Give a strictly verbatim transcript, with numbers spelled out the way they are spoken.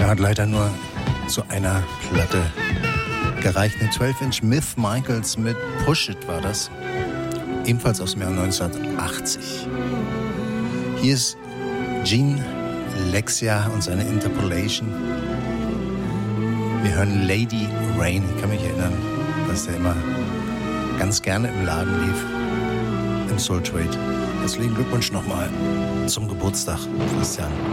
hat leider nur zu einer Platte gereicht. Eine zwölf Inch Myth Michaels mit Push It war das. Ebenfalls aus dem Jahr neunzehnhundertachtzig. Hier ist Gene Lexia und seine Interpolation. Wir hören Lady Rain. Ich kann mich erinnern, dass der immer ganz gerne im Laden lief. Im Soul Trade. Deswegen Glückwunsch nochmal zum Geburtstag, Christian.